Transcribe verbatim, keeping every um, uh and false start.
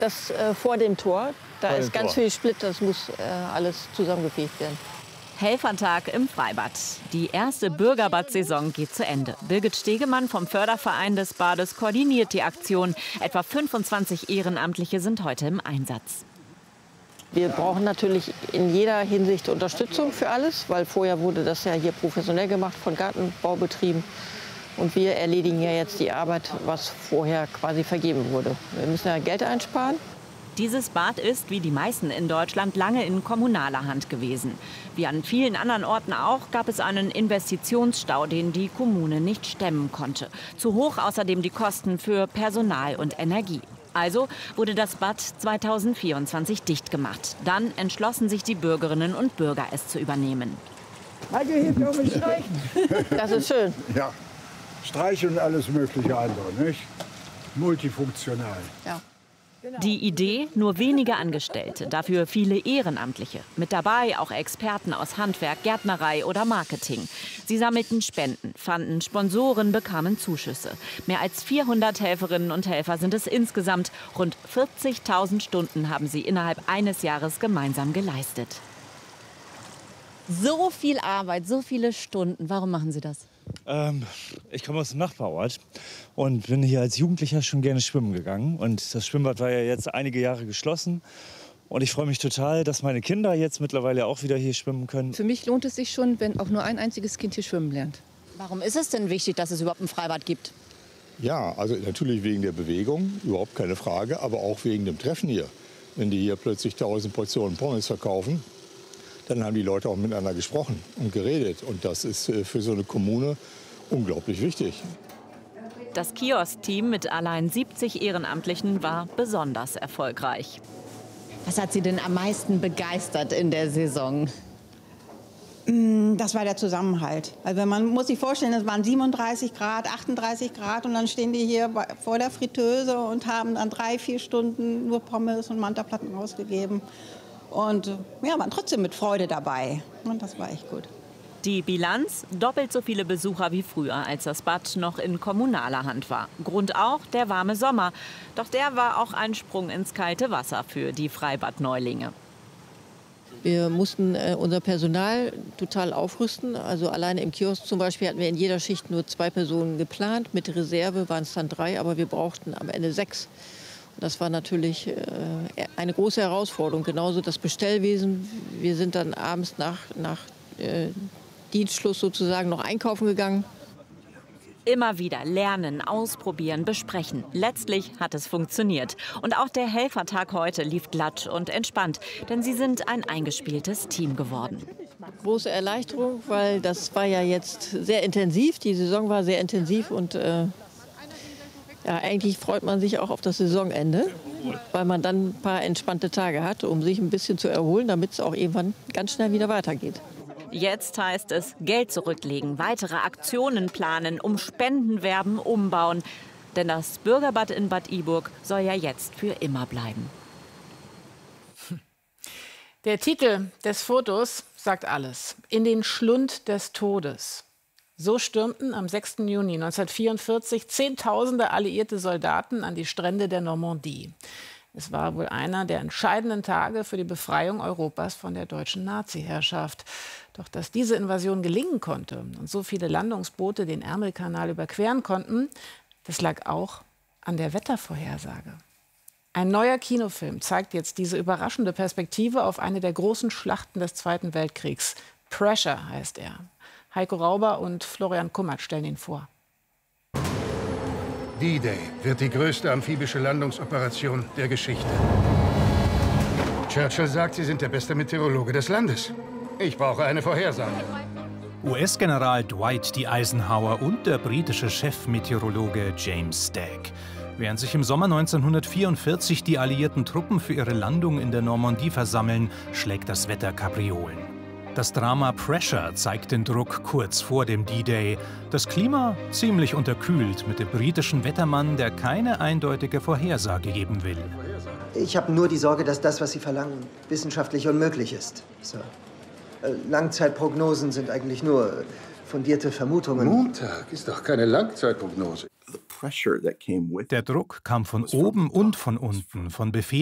Das äh, vor dem Tor, da vor ist ganz Tor. viel Split, das muss äh, alles zusammengefegt werden. Helfertag im Freibad. Die erste Bürgerbad-Saison geht zu Ende. Birgit Stegemann vom Förderverein des Bades koordiniert die Aktion. Etwa fünfundzwanzig Ehrenamtliche sind heute im Einsatz. Wir brauchen natürlich in jeder Hinsicht Unterstützung für alles, weil vorher wurde das ja hier professionell gemacht von Gartenbaubetrieben. Und wir erledigen ja jetzt die Arbeit, was vorher quasi vergeben wurde. Wir müssen ja Geld einsparen. Dieses Bad ist, wie die meisten in Deutschland, lange in kommunaler Hand gewesen. Wie an vielen anderen Orten auch, gab es einen Investitionsstau, den die Kommune nicht stemmen konnte. Zu hoch außerdem die Kosten für Personal und Energie. Also wurde das Bad zweitausendvierundzwanzig dicht gemacht. Dann entschlossen sich die Bürgerinnen und Bürger, es zu übernehmen. Das ist schön. Ja, Streiche und alles mögliche andere, nicht? Multifunktional. Ja. Die Idee, nur wenige Angestellte, dafür viele Ehrenamtliche. Mit dabei auch Experten aus Handwerk, Gärtnerei oder Marketing. Sie sammelten Spenden, fanden Sponsoren, bekamen Zuschüsse. Mehr als vierhundert Helferinnen und Helfer sind es insgesamt. Rund vierzigtausend Stunden haben sie innerhalb eines Jahres gemeinsam geleistet. So viel Arbeit, so viele Stunden. Warum machen Sie das? Ähm, ich komme aus dem Nachbarort und bin hier als Jugendlicher schon gerne schwimmen gegangen. Und das Schwimmbad war ja jetzt einige Jahre geschlossen. Und ich freue mich total, dass meine Kinder jetzt mittlerweile auch wieder hier schwimmen können. Für mich lohnt es sich schon, wenn auch nur ein einziges Kind hier schwimmen lernt. Warum ist es denn wichtig, dass es überhaupt ein Freibad gibt? Ja, also natürlich wegen der Bewegung, überhaupt keine Frage, aber auch wegen dem Treffen hier. Wenn die hier plötzlich tausend Portionen Pommes verkaufen, dann haben die Leute auch miteinander gesprochen und geredet. Und das ist für so eine Kommune unglaublich wichtig. Das Kiosk-Team mit allein siebzig Ehrenamtlichen war besonders erfolgreich. Was hat Sie denn am meisten begeistert in der Saison? Das war der Zusammenhalt. Also man muss sich vorstellen, es waren siebenunddreißig Grad, achtunddreißig Grad und dann stehen die hier vor der Fritteuse und haben dann drei, vier Stunden nur Pommes und Mantaplatten ausgegeben. Und ja, waren trotzdem mit Freude dabei. Und das war echt gut. Die Bilanz: doppelt so viele Besucher wie früher, als das Bad noch in kommunaler Hand war. Grund auch der warme Sommer. Doch der war auch ein Sprung ins kalte Wasser für die Freibad-Neulinge. Wir mussten äh, unser Personal total aufrüsten. Also alleine im Kiosk zum Beispiel hatten wir in jeder Schicht nur zwei Personen geplant. Mit Reserve waren es dann drei, aber wir brauchten am Ende sechs. Das war natürlich äh, eine große Herausforderung. Genauso das Bestellwesen. Wir sind dann abends nach, nach äh, Dienstschluss sozusagen noch einkaufen gegangen. Immer wieder lernen, ausprobieren, besprechen. Letztlich hat es funktioniert. Und auch der Helfertag heute lief glatt und entspannt. Denn sie sind ein eingespieltes Team geworden. Große Erleichterung, weil das war ja jetzt sehr intensiv. Die Saison war sehr intensiv und äh, ja, eigentlich freut man sich auch auf das Saisonende, weil man dann ein paar entspannte Tage hat, um sich ein bisschen zu erholen, damit es auch irgendwann ganz schnell wieder weitergeht. Jetzt heißt es Geld zurücklegen, weitere Aktionen planen, um Spenden werben, umbauen. Denn das Bürgerbad in Bad Iburg soll ja jetzt für immer bleiben. Der Titel des Fotos sagt alles. In den Schlund des Todes. So stürmten am sechsten Juni neunzehnhundertvierundvierzig Zehntausende alliierte Soldaten an die Strände der Normandie. Es war wohl einer der entscheidenden Tage für die Befreiung Europas von der deutschen Nazi-Herrschaft. Doch dass diese Invasion gelingen konnte und so viele Landungsboote den Ärmelkanal überqueren konnten, das lag auch an der Wettervorhersage. Ein neuer Kinofilm zeigt jetzt diese überraschende Perspektive auf eine der großen Schlachten des Zweiten Weltkriegs. Pressure heißt er. Heiko Rauber und Florian Kummert stellen ihn vor. D-Day wird die größte amphibische Landungsoperation der Geschichte. Churchill sagt, Sie sind der beste Meteorologe des Landes. Ich brauche eine Vorhersage. U S-General Dwight D. Eisenhower und der britische Chefmeteorologe James Stagg. Während sich im Sommer neunzehnhundertvierundvierzig die alliierten Truppen für ihre Landung in der Normandie versammeln, schlägt das Wetter Kapriolen. Das Drama Pressure zeigt den Druck kurz vor dem D-Day. Das Klima ziemlich unterkühlt mit dem britischen Wettermann, der keine eindeutige Vorhersage geben will. Ich habe nur die Sorge, dass das, was Sie verlangen, wissenschaftlich unmöglich ist, Sir. Langzeitprognosen sind eigentlich nur fundierte Vermutungen. Montag ist doch keine Langzeitprognose. Der Druck kam von oben und von unten, von Befehlen